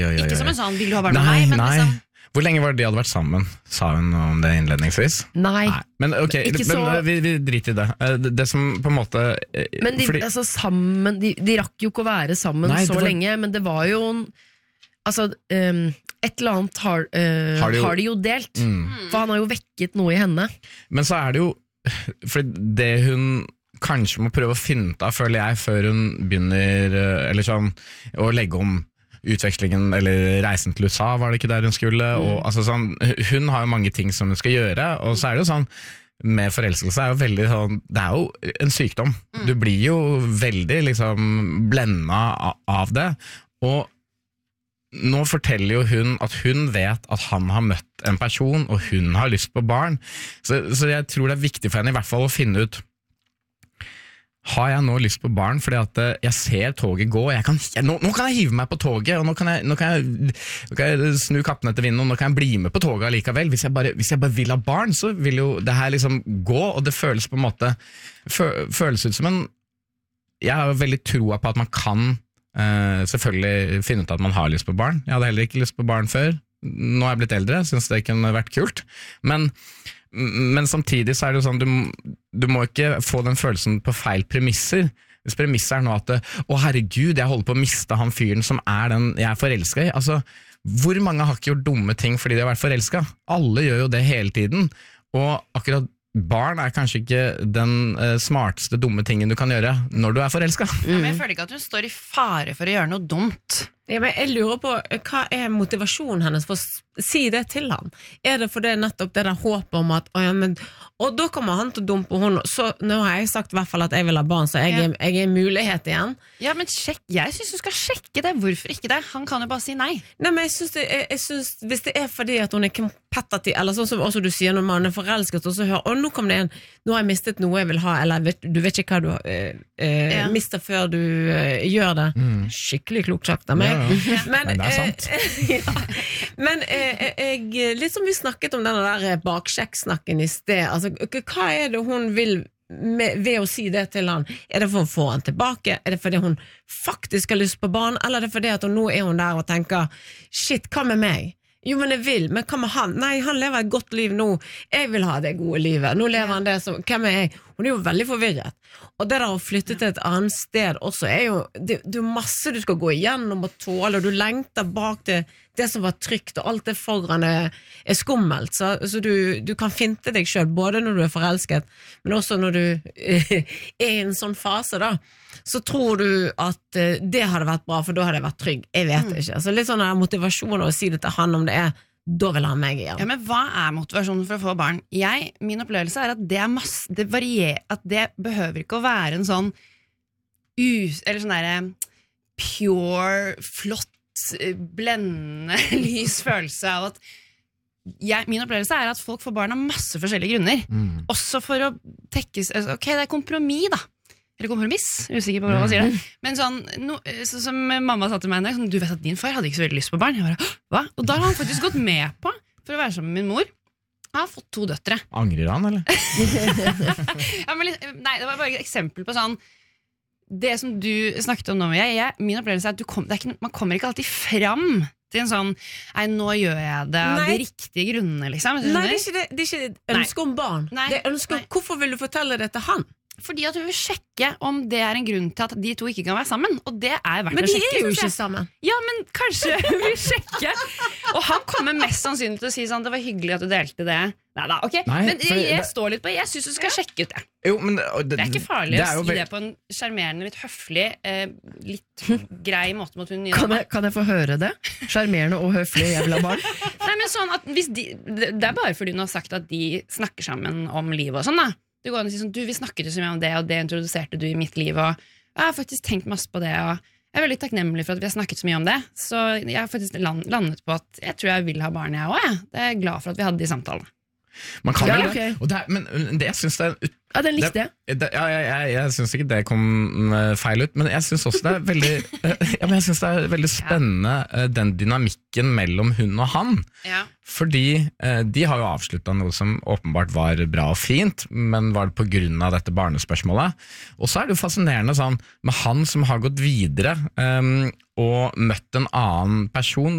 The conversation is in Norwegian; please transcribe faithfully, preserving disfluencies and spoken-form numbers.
oi, oi. Ikke som en sånn, vil du ha barn med nei, meg? Men nei. liksom... Hvor lenge var det de hadde vært sammen? Sa hun om det innledningsvis? Nei. Nei. Men ok, Ikke men, så- vi, vi driter i det. Eh, det. Det som på en måte eh, Men de, fordi, altså, sammen, de, de rakk jo ikke å være sammen Nei, det så var- lenge, men det var jo en, altså, um, et eller annet har, uh, Har de jo- har de jo delt. mm. For han har jo vekket noe i henne. Men så er det jo For det hun kanskje må prøve å finne ut av, føler jeg, før hun begynner eh, Eller sånn, å legge om utvekslingen eller reisen til U S A, var det ikke der hun skulle? Mm. Og, altså, sånn, hun har jo mange ting som hun skal gjøre, og så er det jo sånn med forelskelse er jo veldig sånn, det er jo en sykdom. Mm. Du blir jo veldig liksom blenda a- av det, og nå forteller jo hun at hun vet at han har møtt en person, og hun har lyst på barn, så, så jeg tror det er viktig for henne i hvert fall å finne ut, har jeg nå lyst på barn fordi at eh, jeg ser toget gå, og jeg kan, jeg, nå, nå kan jeg hive meg på toget, og nå kan jeg, nå kan jeg, nå kan jeg snu kappen etter vinden, og nå kan jeg bli med på toget allikevel. Hvis jeg, bare, hvis jeg bare vil ha barn, så vil jo det her liksom gå, og det føles på en måte, fø, føles ut som en, jeg har jo veldig troa på at man kan eh, selvfølgelig finne ut at man har lyst på barn. Jeg hadde heller ikke lyst på barn før. Nå er jeg blitt eldre, synes det kunne vært kult, men Men samtidig så er det jo sånn, du, du må ikke få den følelsen på feil premisser. Hvis premisset er nå at å herregud, jeg holder på å miste han fyren som er den jeg er forelsket i. Altså, hvor mange har ikke gjort dumme ting fordi de har vært forelsket? Alle gjør jo det hele tiden. Og akkurat barn er kanskje ikke den uh, smarteste dumme tingen du kan gjøre når du er forelsket. Ja, men jeg føler ikke at hun står i fare for å gjøre noe dumt. Ja, men jeg lurer på, hva er motivasjonen hennes for å si det til ham? Er det for det nettopp det der håpet om at, å ja, men, og da kommer han til å dumpe hun, så nå har jeg sagt i hvert fall at jeg vil ha barn, så jeg, Ja. er, jeg er mulighet igjen. Ja, men sjekk, jeg synes du skal sjekke det. Hvorfor ikke det? Han kan jo bare si nei. Nei, men jeg synes, det, jeg, jeg synes hvis det er fordi at hun er kompetitiv, eller sånn som også du sier når man er forelsket, og så hører, å nå kom det en, nå har jeg mistet noe jeg vil ha, eller vet, du vet ikke hva du eh, eh, Ja. mister før du eh, gjør det. Skikkelig klokt sagt av meg. Ja, ja. Men, Men det er sant. eh, ja. Men eh, jeg, litt som vi snakket om denne der baksjekksnakken i sted, altså, hva er det hun vil med, ved å si det til han? Er det for å få han tilbake? Er det fordi hun faktisk har lyst på barn? Eller er det fordi at hun, nå er hun der og tenker, shit, hva med meg? Jo, men jeg vil, men hva med han? Nei, han lever et godt liv nå. Jeg vil ha det gode livet. Nå lever han det som, hvem er jeg? Hun er jo veldig forvirret. Og det der å flytte til et annet sted også er jo, det, det er masse du skal gå igjennom og tåle, og du lengter bak det, det som var trygt, og alt det foran er, er skummelt. Så, så du, du kan finte deg selv, både når du er forelsket, men også når du er i en sånn fase da. Så tror du at uh, det hadde vært bra, for da hadde jeg vært trygg. Jeg vet mm. ikke. Så litt sånn motivasjon å si det til han om det er, da vil han meg igjen. Ja, men hva er motivasjonen for å få barn? Jeg, min opplevelse er at det er masse, det varierer, at det behøver ikke å være en sånn us, eller sånn der pure, flott, blendende, lys følelse av at jeg, min opplevelse er at folk får barn av masse forskjellige grunner. Mm. Også for å tekkes, ok, det er kompromiss da. Eller kompromiss, usikker på hva man sier det. Men sånn, no, så, som mamma sa til meg, sånn, du vet at din far hadde ikke så veldig lyst på barn. Jeg bare, hva? Og da har han faktisk gått med på, for å være sammen med min mor. Han har fått to døtre. Angrer han, eller? Ja, men, nei, det var bare et eksempel på sånn, det som du snakket om nå, jeg, jeg, min opplevelse er at du kom, det er ikke, man kommer ikke alltid fram til en sånn, nei, nå gjør jeg det av de riktige grunnene, liksom. Nei, det er ikke, det, det er ikke et ønske om barn. Nei. Det er ønske om, hvorfor vil du fortelle det til han? Fordi at hun vil sjekke om det er en grunn til at de to ikke kan være sammen. Og det er verdt Men å de sjekke. er jo synes ikke jeg. sammen. Ja, men kanskje hun vil sjekke. Og han kommer mest sannsynlig til å si sånn, det var hyggelig at du delte det. Neida, ok. Nei, men for jeg, jeg det- står litt på, jeg synes du skal sjekke ut det. Jo, men det, det, Det er ikke farlig det å er jo si vel- det på en skjermerende, litt høflig, eh, litt grei måte mot hun nye Kan dama. jeg, kan jeg få høre det? Skjermerende og høflig, jeg vil ha barn. Nei, men sånn at hvis de, det det er bare fordi hun har sagt at de snakker sammen om livet og sånn da. Det går an å si sånn, du, vi snakket jo så mye om det, og det introduserte du i mitt liv, og jeg har faktisk tenkt masse på det, og jeg er veldig takknemlig for at vi har snakket så mye om det. Så jeg har faktisk land, landet på at jeg tror jeg vil ha barn, jeg også, jeg. Jeg er glad for at vi hadde de samtalene. Man kan Ja, vel ok. det. Og det er, men det jeg synes det er ut- Ja, den likte jeg. det, det, ja, jeg, jeg, jeg synes ikke det kom eh, feil ut, men jeg synes også det er veldig eh, ja, men jeg synes det er veldig spennende eh, den dynamikken mellom hun og han. Ja. Fordi eh, de har jo avsluttet noe som åpenbart var bra og fint, men var det på grunn av dette barnespørsmålet. Og så er det jo fascinerende sånn, med han som har gått videre eh, og møtt en annen person,